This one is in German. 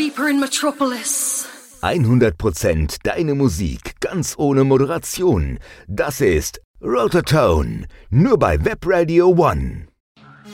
deeper in Metropolis. 100% deine Musik, ganz ohne Moderation. Das ist Rotortone, nur bei Webradio One.